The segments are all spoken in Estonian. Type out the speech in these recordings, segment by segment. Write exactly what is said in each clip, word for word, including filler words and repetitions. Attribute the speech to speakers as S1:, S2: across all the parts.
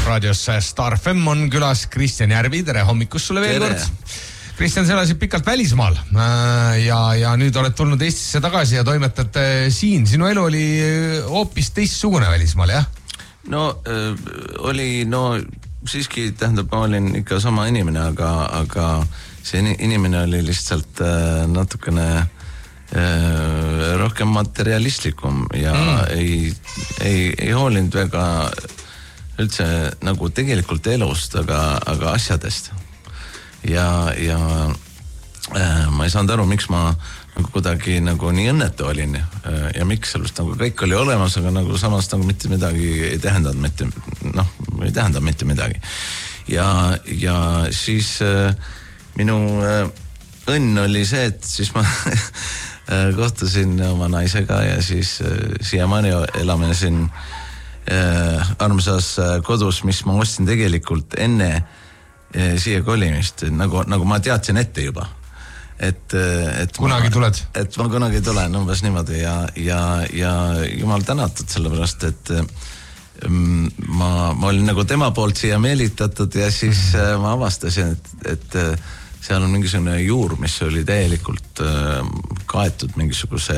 S1: raadios Star F M on külas Kristjan Järvi, tere hommikust sulle veel kord. Kristjan, sa elasid pikalt välismaal ja, ja nüüd oled tulnud Eestisse tagasi ja toimetad siin. Sinu elu oli hoopis teistsugune välismaal, jah?
S2: No äh, oli, no siiski tähendab, ma olin ikka sama inimene, aga, aga see inimene oli lihtsalt äh, natukene äh, rohkem materialistlikum ja mm. ei, ei, ei hoolinud väga üldse nagu tegelikult elust, aga, aga asjadest. Ja, ja äh, ma ei saanud aru, miks ma nagu kuidagi nagu nii õnnetu olin äh, ja miks sellest nagu kõik oli olemas, aga nagu samas nagu mitte midagi ei tähendanud, mitte, noh, ei tähendanud mitte midagi. Ja, ja siis äh, minu äh, õnn oli see, et siis ma äh, kohtusin oma naisega ja siis äh, siiamaani elame siin äh, armsas äh, kodus, mis ma ostsin tegelikult enne siia kolimist, nagu, nagu ma teadsin ette juba. Et, et
S1: kunagi
S2: ma,
S1: tuled?
S2: Et ma kunagi tulen, umbes niimoodi ja, ja, ja jumal tänatud sellepärast, et ma, ma olin nagu tema poolt siia meelitatud ja siis mm-hmm. ma avastasin, et, et seal on mingisugune juur, mis oli täielikult kaetud mingisuguse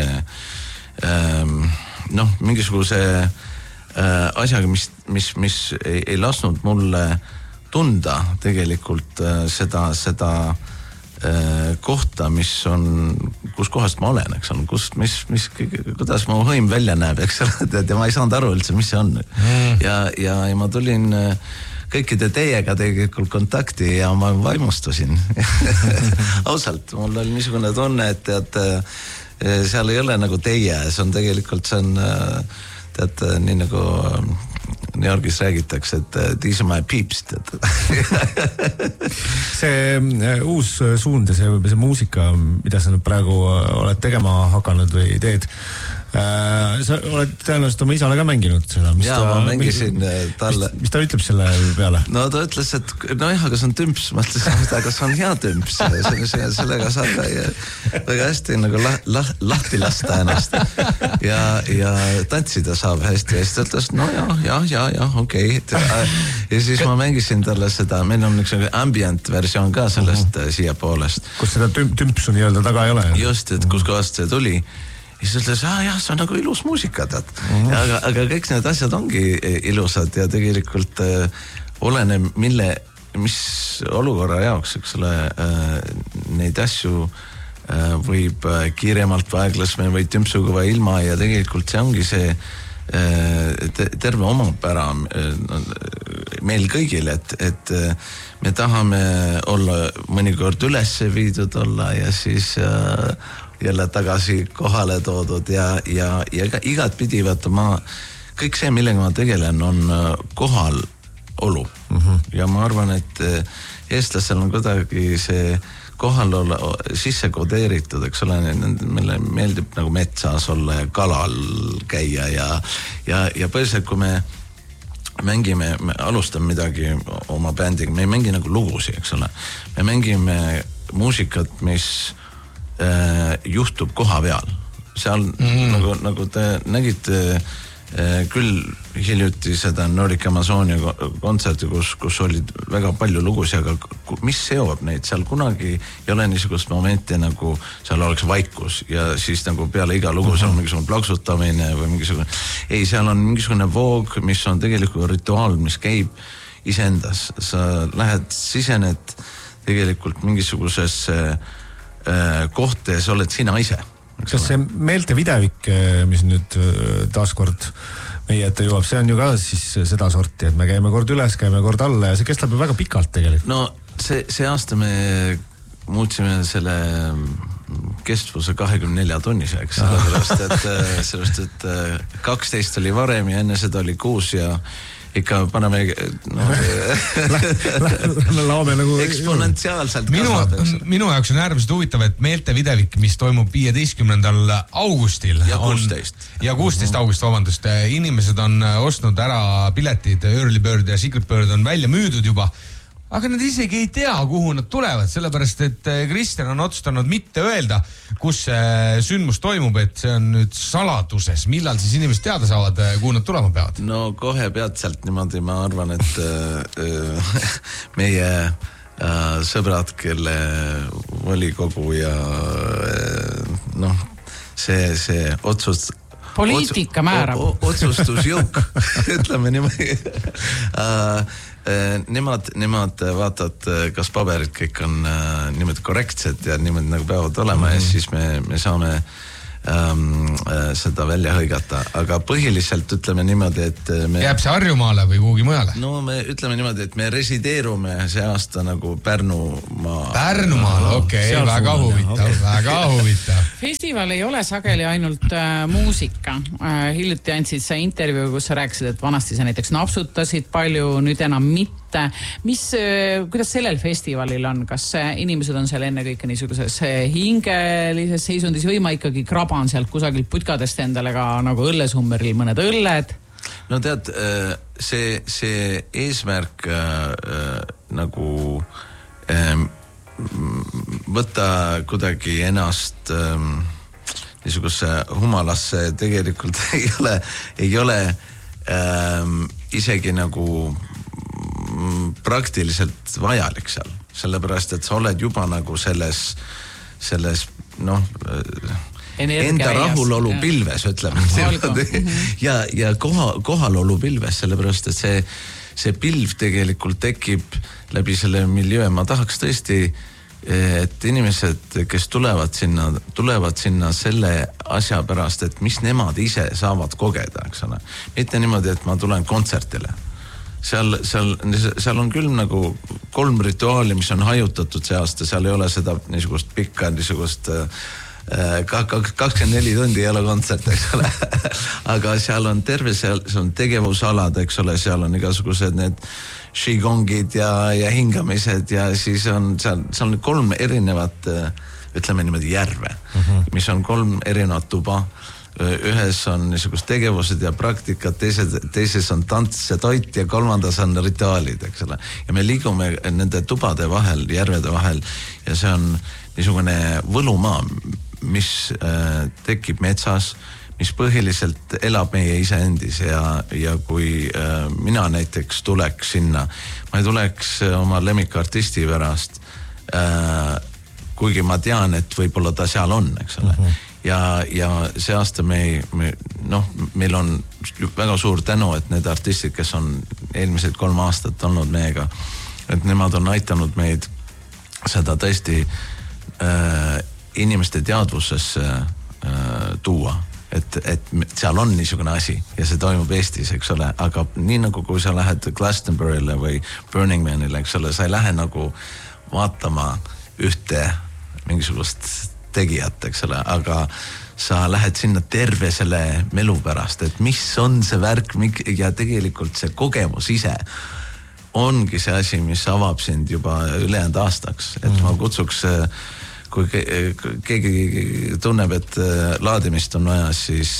S2: noh, mingisuguse asjaga, mis, mis, mis ei, ei lasnud mulle tunda tegelikult äh, seda, seda äh, kohta, mis on, kus kohast ma olen, eks on, kus, mis, mis, kuidas mu hõim välja näeb, eks ole, ja ma ei saanud aru üldse, mis see on. Mm. Ja, ja, ja ma tulin äh, kõikide teiega tegelikult kontakti ja ma vaimustusin. Ausalt, mul oli niisugune tunne, et tead, äh, seal ei ole nagu teie, see on tegelikult, see on äh, tead, nii nagu New Yorgis räägitakse, et these are my peeps.
S1: see uus suund ja see, see muusika, mida sa nüüd praegu oled tegema hakanud või teed, sa oled tõenäoliselt oma isale ka mänginud seda, mis
S2: ja,
S1: ta,
S2: ma mängisin mis, talle.
S1: Mis, mis ta ütleb selle peale?
S2: No ta ütles, et no jah, aga see on tümps. Ma ütlesin, aga see on hea tümps. Sellega saab väga hästi nagu la, la, lahti lasta ennast. Ja, ja tantsida saab hästi. Ja siis ta ütles, no jah, jah, jah, jah, okei. Okay. Ja siis ma mängisin talle seda, meil on üks ambient versioon ka sellest uh-huh. siia poolest.
S1: Kus seda tüm, tümpsu nii-öelda taga ei ole?
S2: Just, et kus kohast see tuli. Ja siis ütles, ah, jah, see on nagu ilus muusika, tead. Uh-huh. Ja, aga, aga kõik need asjad ongi ilusad ja tegelikult äh, oleneb mille, mis olukorra jaoks, eks ole, äh, neid asju äh, võib kiiremalt või aeglasme või tümpsuga või ilma ja tegelikult see ongi see äh, te, terve omapära äh, meil kõigil, et, et äh, me tahame olla mõnikord üles viidud olla ja siis äh, jälle tagasi kohale toodud ja, ja, ja igat pidi vaata ma, kõik see, millega ma tegelen, on kohal olu. Mm-hmm. Ja ma arvan, et eestlasel on kuidagi see kohal olla sisse kodeeritud, eks ole, meile meeldib nagu metsas olla ja kalal käia ja, ja, ja põhiliselt, kui me mängime, me alustame midagi oma bändiga, me ei mängi nagu lugusi, eks ole. Me mängime muusikat, mis juhtub koha peal. Seal mm. nagu, nagu te nägite eh, küll hiljuti seda Nordic Amazonia kontserti, kus, kus olid väga palju lugusi, aga mis seob neid? Seal kunagi ei ole niisugust momenti, nagu seal oleks vaikus ja siis nagu peale iga lugu seal on mingisugune plaksutamine või mingisugune... Ei, seal on mingisugune voog, mis on tegelikult rituaal, mis käib iseendas. Sa lähed, sisened tegelikult mingisugusesse kohta ja sa oled sina ise.
S1: Kas see meelte videvik, mis nüüd taaskord meie ette jõuab, see on ju ka siis seda sorti, et me käime kord üles, käime kord alla ja see kestab ju väga pikalt tegelikult.
S2: No see, see aasta me muutsime selle kestvuse kahekümne nelja tunniseks, sellepärast, et, sellepärast, et kaksteist oli varem ja enne seda oli kuus ja ikka paneme no,
S1: laome nagu
S2: eksponentsiaalselt
S1: minu, minu jaoks on äärmiselt huvitav, et meelte videvik, mis toimub viieteistkümnendal augustil
S2: ja kuusteist
S1: on, ja kuusteist august, vabandust, inimesed on ostnud ära piletid, Early Bird ja Secret Bird on välja müüdud juba. aga nad isegi ei tea, kuhu nad tulevad, sellepärast et Kristjan on otsustanud mitte öelda, kus see sündmus toimub, et see on nüüd saladuses. Millal siis inimesed teada saavad, kuhu nad tulema peavad?
S2: No kohe peatselt niimoodi ma arvan, et äh, meie äh, sõbrad, kelle volikogu ja äh, noh, see, see otsus
S3: poliitika määrab.
S2: Otsustusjõuk, ütleme niimoodi. Uh, nemad, nemad vaatavad, kas paberid kõik on uh, niimoodi korrektsed ja niimoodi nagu peavad olema mm-hmm. ja siis me, me saame um, uh, seda välja hõigata. Aga põhiliselt ütleme niimoodi, et me...
S1: Jääb see Harjumaale või kuhugi mujale?
S2: No me ütleme niimoodi, et me resideerume see aasta nagu Pärnumaa.
S1: Pärnumaal, okei, okay, väga huvitav, okay. väga huvitav.
S3: Festival ei ole sageli ainult äh, muusika. Äh, hiljuti andsid sa intervjuu, kus sa rääkisid, et vanasti sa näiteks napsutasid palju, nüüd enam mitte. Mis, äh, kuidas sellel festivalil on? Kas äh, inimesed on seal enne kõike niisuguses äh, hingelises seisundis või ma ikkagi kraban sealt kusagilt putkadest endale ka nagu õllesummeril mõned õlled?
S2: No tead, äh, see, see eesmärk äh, nagu äh, võtta kuidagi ennast ähm, niisuguse humalasse tegelikult ei ole, ei ole ähm, isegi nagu praktiliselt vajalik seal, sellepärast, et sa oled juba nagu selles, selles noh, enda rahulolu pilves, ütleme. ja, ja koha, kohalolu pilves, sellepärast, et see, see pilv tegelikult tekib läbi selle miljöö. Ma tahaks tõesti, et inimesed, kes tulevad sinna, tulevad sinna selle asja pärast, et mis nemad ise saavad kogeda, eks ole. Mitte niimoodi, et ma tulen kontsertile. Seal, seal, seal on küll nagu kolm rituaali, mis on hajutatud see aasta, seal ei ole seda niisugust pikka, niisugust kakskümmend neli tundi ei ole kontsert, eks ole. Aga seal on terve, seal, seal on tegevusalad, eks ole, seal on igasugused need shigongid ja, ja hingamised ja siis on seal, seal on kolm erinevat, ütleme niimoodi järve, uh-huh. mis on kolm erinevat tuba. Ühes on niisugust tegevused ja praktikad, teises, teises on tants ja toit ja kolmandas on rituaalid, eks ole. Ja me liigume nende tubade vahel, järvede vahel ja see on niisugune võlumaa, mis äh, tekib metsas, mis põhiliselt elab meie iseendis ja, ja kui äh, mina näiteks tuleks sinna, ma ei tuleks oma lemmikartisti pärast, äh, kuigi ma tean, et võib-olla ta seal on, eks ole. Uh-huh. Ja, ja see aasta me, me, noh, meil on väga suur tänu, et need artistid, kes on eelmised kolm aastat olnud meiega, et nemad on aitanud meid seda tõesti äh, inimeste teadvusesse äh, tuua, et, et seal on niisugune asi ja see toimub Eestis, eks ole, aga nii nagu kui sa lähed Glastonbury'le või Burning Man'ile, eks ole, sa ei lähe nagu vaatama ühte mingisugust tegijat, eks ole, aga sa lähed sinna terve selle melu pärast, et mis on see värk ja tegelikult see kogemus ise ongi see asi, mis avab sind juba ülejäänud aastaks, et ma kutsuks, kui keegi tunneb, et laadimist on vaja, siis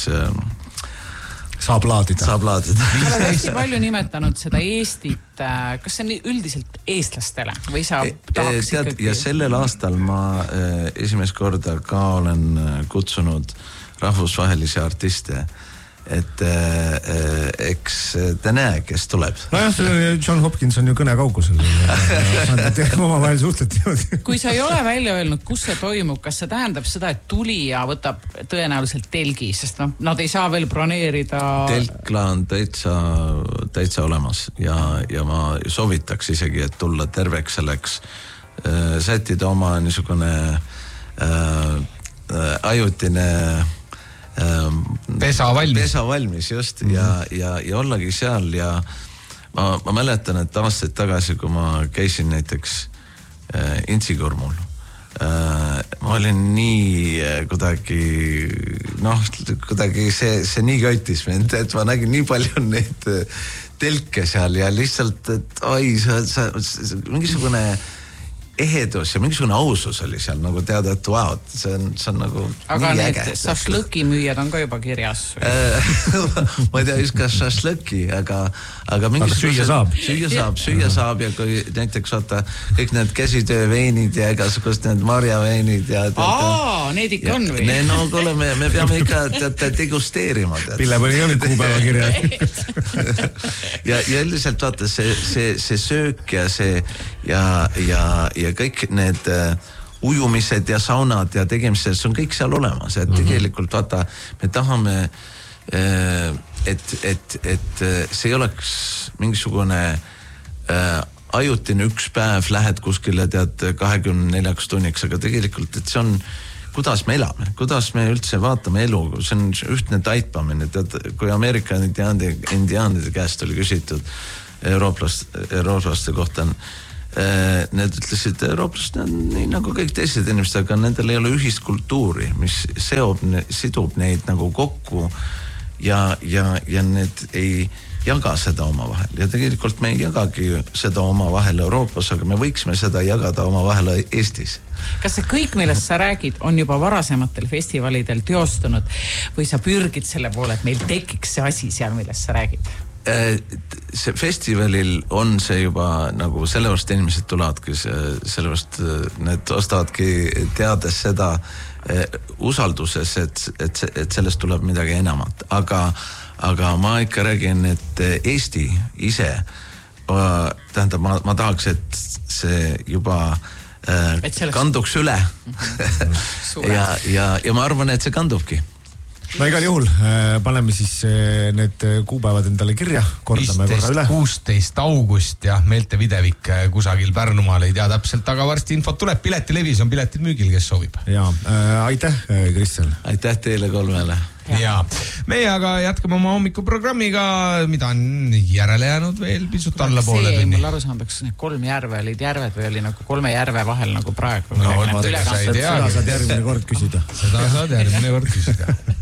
S4: saab laadida.
S2: Saab laadida.
S3: Sa oled hästi palju nimetanud seda Eestit, kas see on üldiselt eestlastele või sa tahaks
S2: Tead, ikkagi? Ja sellel aastal ma esimest korda ka olen kutsunud rahvusvahelisi artiste, et äh, eks te näe, kes tuleb.
S4: No jah, John Hopkins on ju kõne kaugusel. Oma vahel suhtleti.
S3: Kui sa ei ole välja öelnud, kus see toimub, kas see tähendab seda, et tulija võtab tõenäoliselt telgi, sest no, nad ei saa veel broneerida...
S2: Telkla on täitsa, täitsa olemas ja, ja ma soovitaks isegi, et tulla terveks selleks, äh, sättida oma niisugune äh, äh, ajutine...
S1: Pesa valmis.
S2: Pesa valmis, just. Mm-hmm. Ja, ja, ja ollagi seal ja ma, ma mäletan, et aastaid tagasi, kui ma käisin näiteks äh, Intsikurmul, äh, ma olin nii äh, kuidagi, noh, kuidagi see, see nii köitis mind, et ma nägin nii palju neid äh, telke seal ja lihtsalt, et oi, sa, sa, mingisugune ehedus ja mingisugune ausus oli seal nagu teada, et vau, see on, see on nagu
S3: aga need šašlõki müüjad on ka juba kirjas.
S2: ma ei tea, just kas šašlõki, aga aga
S4: aga süüa saab.
S2: Süüa saab, süüa saab ja kui näiteks vaata kõik need käsitööveinid ja igasugust need marjaveinid ja
S3: aa, need ikka on või?
S2: Ne, no kuule, me, me peame ikka teate, degusteerima.
S4: Pille pani ka nüüd kuupäeva kirja.
S2: ja, ja üldiselt vaata see, see, see söök ja see ja, ja, ja kõik need uh, ujumised ja saunad ja tegemised, see on kõik seal olemas, et mm-hmm. tegelikult vaata, me tahame uh, et, et, et see ei oleks mingisugune uh, ajutine üks päev, lähed kuskile tead kahekümne neljaks tunniks, aga tegelikult, et see on kuidas me elame, kuidas me üldse vaatame elu, see on ühtne taipamine, tead, kui Ameerika indiaanide, indiaanide käest oli küsitud eurooplaste, eurooplaste kohta, need ütlesid, eurooplased on nii nagu kõik teised inimesed, aga nendel ei ole ühist kultuuri, mis seob, sidub neid nagu kokku ja, ja, ja need ei jaga seda oma vahel ja tegelikult me ei jagagi seda oma vahel Euroopas, aga me võiksime seda jagada oma vahel Eestis.
S3: Kas see kõik, millest sa räägid, on juba varasematel festivalidel teostunud või sa pürgid selle poole, et meil tekiks see asi seal, millest sa räägid?
S2: See festivalil on see juba nagu sellepärast inimesed tulevadki, sellepärast need ostavadki teades seda usalduses, et, et, et sellest tuleb midagi enamat, aga aga ma ikka räägin, et Eesti ise, tähendab, ma, ma tahaks, et see juba äh, sellest... kanduks üle ja, ja, ja ma arvan, et see kandubki.
S4: No igal juhul äh, paneme siis äh, need kuupäevad endale kirja, kordame korra üle.
S1: kuusteist august ja Meelte Videvik kusagil Pärnumaal, ei tea täpselt, aga varsti infot tuleb, piletilevis on piletid müügil, kes soovib.
S4: Ja, äh, aitäh, Kristjan.
S2: Aitäh teile kolmele.
S1: Ja meie aga jätkame oma hommikuprogrammiga, mida on järele jäänud veel pisut alla poole tunni.
S3: Mul aru saanud, kas need kolm järve olid järved või oli nagu kolme järve vahel nagu praegu?
S1: No, seda
S4: saad järgmine kord küsida.
S1: Seda saad järgmine kord küsida.